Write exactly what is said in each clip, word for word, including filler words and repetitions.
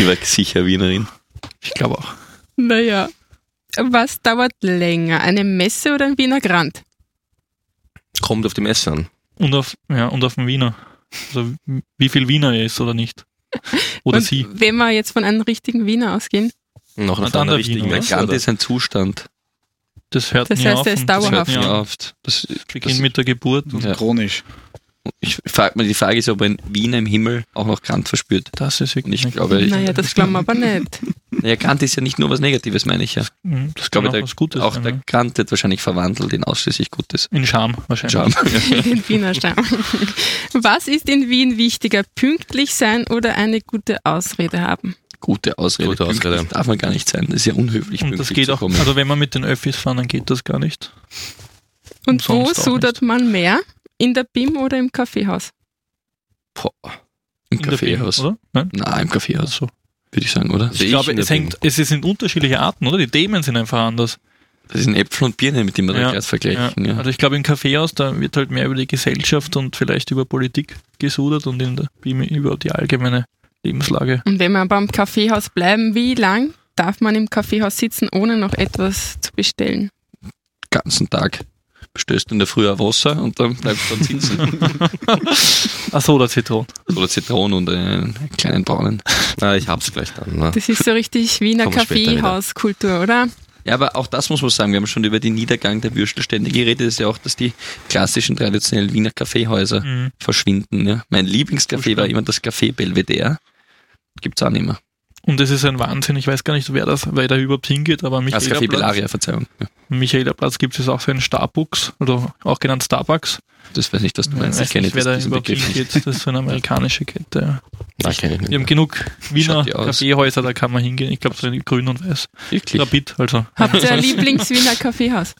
Die war sicher Wienerin. Ich glaube auch. Naja. Was dauert länger? Eine Messe oder ein Wiener Grand? Kommt auf die Messe an. Und auf, ja, und auf den Wiener. Also wie viel Wiener er ist oder nicht. Oder Und sie. wenn wir jetzt von einem richtigen Wiener ausgehen? Noch Na, nach dann einer der richtigen Wiener, Der Messe. Grand oder? ist ein Zustand. Das hört Das nie heißt, auf. er ist und das dauerhaft. hört nie Ja, auf. oft. Das, Beginnt das, mit der Geburt. Und Ja. Chronisch. ich frage mir, die Frage ist, ob ein Wiener im Himmel auch noch Grand verspürt. Das ist Und wirklich ich nicht. glaube, ich, Naja, das glauben wir aber nicht. naja, Grand ist ja nicht nur was Negatives, meine ich ja. Mhm, Das Ich kann glaube, auch der, was Gutes auch sein. der ja. Grand wird wahrscheinlich verwandelt in ausschließlich Gutes. In Scham wahrscheinlich. Charme. Den Wiener Stamm. Was ist in Wien wichtiger? Pünktlich sein oder eine gute Ausrede haben? Gute Ausrede. Gute Ausrede. Pünktlich darf man gar nicht sein. Das ist ja unhöflich. Und das pünktlich geht zu auch, kommen. also wenn man mit den Öffis fahren, dann geht das gar nicht. Und wo Sonst auch sudert nicht. man mehr? In der B I M oder im Kaffeehaus? Boah. Im In der B I M, Kaffeehaus. oder? Nein? Nein, im Kaffeehaus, Also, würde ich sagen, oder? ich Sehe ich glaube, in der es, hängt, es sind unterschiedliche Arten, oder? Die Themen sind einfach anders. Das sind Äpfel und Birnen, mit denen wir Ja, da gerade vergleichen. Ja. Also ich glaube, im Kaffeehaus, da wird halt mehr über die Gesellschaft und vielleicht über Politik gesudert und in der B I M über die allgemeine Lebenslage. Und wenn wir beim Kaffeehaus bleiben, wie lang darf man im Kaffeehaus sitzen, ohne noch etwas zu bestellen? Ganzen Tag. Bestellst in der Früh ein Wasser und dann bleibst du dann sitzen. Ach so, der Zitron. Oder Zitronen und einen kleinen braunen. Na, ich hab's gleich dann. Ne? Das ist so richtig Wiener Kommen wir später wieder. Kaffeehauskultur, oder? Ja, aber auch das muss man sagen. Wir haben schon über den Niedergang der Würstelstände geredet. Das ist ja auch, dass die klassischen traditionellen Wiener Kaffeehäuser Mhm. verschwinden. Ja. Mein Lieblingscafé war immer das Café Belvedere. Gibt's auch nicht mehr. Und es ist ein Wahnsinn, ich weiß gar nicht, wer das, wer da überhaupt hingeht, aber Das Café Michaelerplatz, Bellaria, Verzeihung. Ja. am Michaelerplatz gibt es auch so einen Starbucks, oder auch genannt Starbucks. Das weiß nicht, was du Ich meinst. Ich weiß kenne nicht, wer das, da diesen überhaupt Begriff nicht. hingeht, das ist so eine amerikanische Kette. Ja. Na, kenn ich nicht. Wir haben genug Wiener Schaut die aus. Kaffeehäuser, da kann man hingehen. Ich glaube, so in grün und weiß. Wirklich? Rapid, also. Habt ihr ein Lieblings-Wiener Kaffeehaus?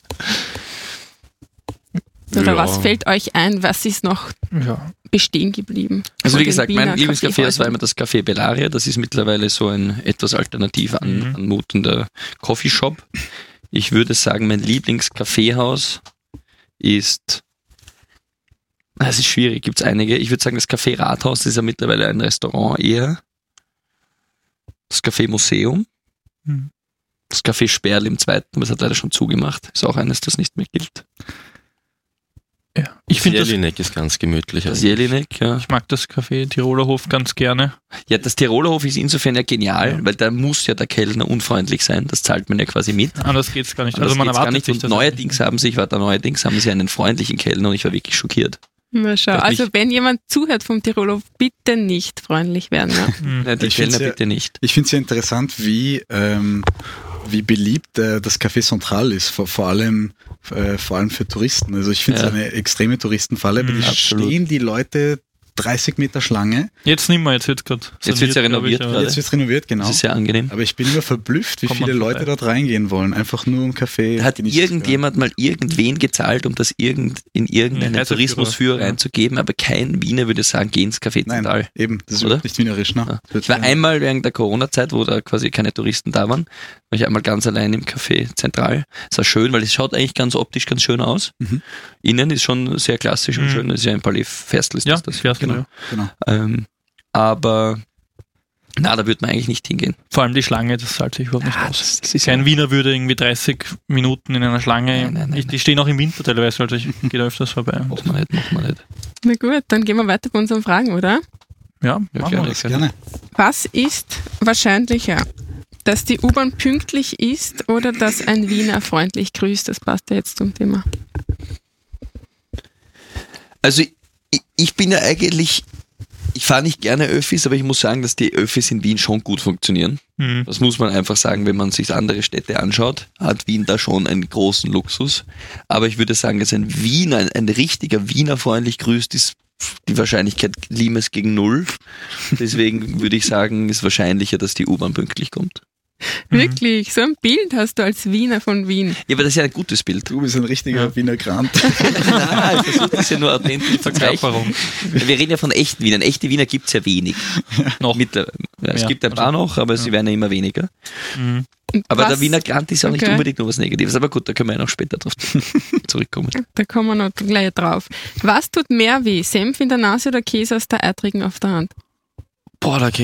Oder Ja. was fällt euch ein? Was ist noch Ja. bestehen geblieben? Also von wie den gesagt, Wiener mein Lieblingscafé war Kaffeehäusern? immer das Café Bellaria. Das ist mittlerweile so ein etwas alternativ an, Mhm. anmutender Coffeeshop. Ich würde sagen, mein Lieblingskaffeehaus ist, ah, es ist schwierig, gibt es einige. Ich würde sagen, das Café Rathaus, das ist ja mittlerweile ein Restaurant eher. Das Café Museum. Mhm. Das Café Sperl im zweiten, das hat leider schon zugemacht. Ist auch eines, das nicht mehr gilt. Ja. Ich finde das, Jelinek ist ganz gemütlich. Das eigentlich. Jelinek, ja. ich mag das Café Tiroler Hof ganz gerne. Ja, das Tiroler Hof ist insofern ja genial, weil da muss ja der Kellner unfreundlich sein. Das zahlt man ja quasi mit. Anders geht's gar nicht. Also Also man gar erwartet nicht. sich Und das neuerdings haben sie, ich war da neuerdings, haben sie einen freundlichen Kellner und ich war wirklich schockiert. Na schau. Darf Also ich- wenn jemand zuhört vom Tiroler, bitte nicht freundlich werden. Ja? Mhm. Ja, die Ich Kellner find's ja- bitte nicht. Ich finde es ja interessant, wie, ähm, wie beliebt äh, das Café Central ist, vor, vor allem äh, vor allem für Touristen. Also ich finde es Ja. eine extreme Touristenfalle, aber Mhm, die absolut. stehen die Leute dreißig Meter Schlange. Jetzt nicht mehr, jetzt wird's gerade. Jetzt wird's ja renoviert aber- gerade. Jetzt wird renoviert, genau. Das ist sehr angenehm. Aber ich bin immer verblüfft, wie Kommt viele man Leute vorbei. dort reingehen wollen, einfach nur um Kaffee. Hat genießen zu können. irgendjemand mal irgendwen gezahlt, um das irgend, in irgendeinen Ein Reiseführer. Tourismusführer Ja. reinzugeben, aber kein Wiener würde sagen, geh ins Café Nein, Zentral. eben, das ist Oder? überhaupt nicht wienerisch. Ne? Ja. Das Ich war wird- einmal während der Corona-Zeit, wo da quasi keine Touristen da waren, war ich einmal ganz allein im Café Zentral. Es war schön, weil es schaut eigentlich ganz optisch ganz schön aus. Mhm. Innen ist schon sehr klassisch und Mhm. schön. Das ist ja ein Palais-Festl ist Ja, das. das. Verstel, genau. ja. Genau. Ähm, aber na, da würde man eigentlich nicht hingehen. Vor allem die Schlange, das zahlt sich überhaupt nicht Ja, aus. das- das ist Kein ja- Wiener würde irgendwie dreißig Minuten in einer Schlange. Nein, nein, nein, ich, die stehen auch im Winter teilweise, also ich gehe da öfters vorbei. Macht man nicht, macht man nicht. Na gut, dann gehen wir weiter bei unseren Fragen, oder? Ja, Ja, machen gerne. wir. Gerne. Was ist wahrscheinlicher? Dass die U-Bahn pünktlich ist oder dass ein Wiener freundlich grüßt? Das passt ja jetzt zum Thema. Also ich, ich bin ja eigentlich, ich fahre nicht gerne Öffis, aber ich muss sagen, dass die Öffis in Wien schon gut funktionieren. Mhm. Das muss man einfach sagen, wenn man sich andere Städte anschaut, hat Wien da schon einen großen Luxus. Aber ich würde sagen, dass ein Wiener, ein, ein richtiger Wiener freundlich grüßt, ist die Wahrscheinlichkeit Limes gegen null. Deswegen würde ich sagen, ist wahrscheinlicher, dass die U-Bahn pünktlich kommt. Wirklich, so ein Bild hast du als Wiener von Wien. Ja, aber das ist ja ein gutes Bild. Du bist ein richtiger Ja. Wiener Grant. Nein, ich versuche das ja nur authentisch zu zeigen. Verkörperung. Wir reden ja von echten Wienern. Echte Wiener gibt es ja wenig. Noch. Mittler- ja, es Ja, gibt ein paar also- noch, aber sie werden ja immer weniger. Mhm. Aber Was- der Wiener Grant ist auch nicht Okay. unbedingt nur was Negatives. Aber gut, da können wir ja noch später drauf zurückkommen. Da kommen wir noch gleich drauf. Was tut mehr weh? Senf in der Nase oder Käse aus der Eitrigen auf der Hand? Boah, da